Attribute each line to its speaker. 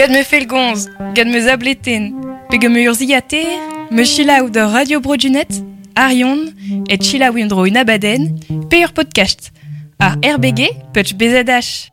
Speaker 1: Gad me felgonz, gad me zableten, peg me urziater, me chilaou de Radio Brodunet, Arion, et chilaou indro une abaden, pe ur podcast. Ar RBG, petch BZH.